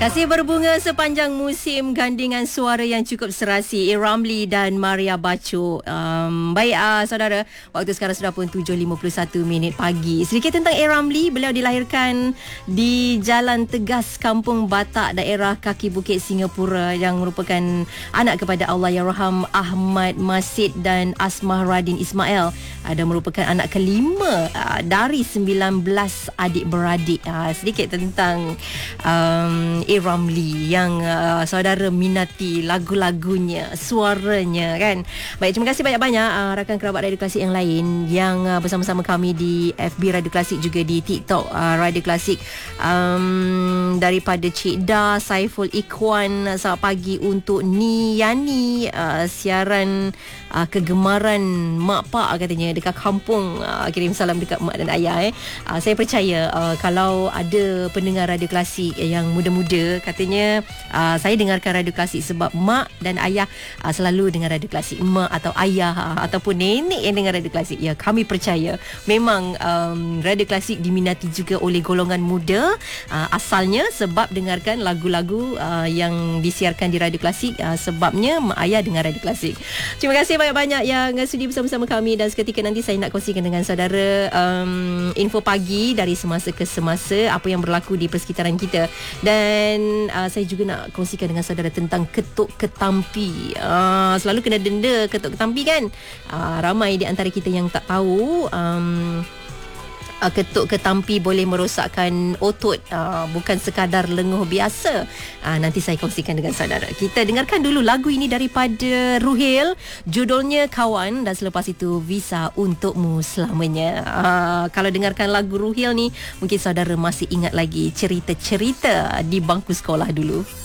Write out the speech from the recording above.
Kasih berbunga sepanjang musim, gandingan suara yang cukup serasi, A. Ramli dan Maria Baco. Baik saudara, waktu sekarang sudah pun 7.51 pagi. Sedikit tentang A. Ramli. Beliau dilahirkan di Jalan Tegas, Kampung Batak, daerah kaki Bukit, Singapura, yang merupakan anak kepada Allahyarham Ahmad Masid dan Asmah Radin Ismail, dan merupakan anak kelima dari 19 adik-beradik. Sedikit tentang A. Ramli yang saudara minati lagu-lagunya, suaranya kan. Baik, terima kasih banyak-banyak rakan kerabat Radio Klasik yang lain yang bersama-sama kami di FB Radio Klasik, juga di TikTok Radio Klasik. Daripada Cik Da, Saiful Ikhwan, selamat pagi untuk Niyani, siaran kegemaran mak pak katanya dekat kampung. Kirim salam dekat mak dan ayah. Saya percaya kalau ada pendengar Radio Klasik yang muda-muda, katanya saya dengarkan Radio Klasik sebab mak dan ayah selalu dengar Radio Klasik. Mak atau ayah ataupun nenek yang dengar Radio Klasik, ya, kami percaya memang Radio Klasik diminati juga oleh golongan muda asalnya, sebab dengarkan lagu-lagu yang disiarkan di Radio Klasik, sebabnya mak ayah dengar Radio Klasik. Terima kasih banyak-banyak yang sudi bersama-sama kami, dan seketika nanti saya nak kongsikan dengan saudara info pagi dari semasa ke semasa, apa yang berlaku di persekitaran kita. Dan saya juga nak kongsikan dengan saudara tentang ketuk ketampi. Selalu kena denda ketuk ketampi kan. Ramai di antara kita yang tak tahu ketuk ketampi boleh merosakkan otot, bukan sekadar lenguh biasa. Nanti saya kongsikan dengan saudara. Kita dengarkan dulu lagu ini daripada Ruhil, judulnya Kawan, dan selepas itu Visa Untukmu Selamanya. Kalau dengarkan lagu Ruhil ni, mungkin saudara masih ingat lagi cerita-cerita di bangku sekolah dulu.